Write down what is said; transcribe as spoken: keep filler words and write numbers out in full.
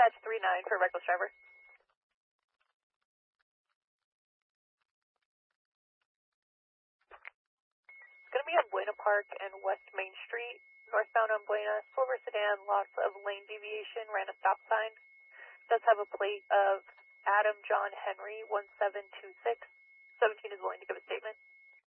dispatch three nine for reckless driver. It's going to be on Buena Park and West Main Street, northbound on Buena, silver sedan, lots of lane deviation, ran a stop sign. Does have a plate of Adam John Henry one seven two six. seventeen is willing to give a statement.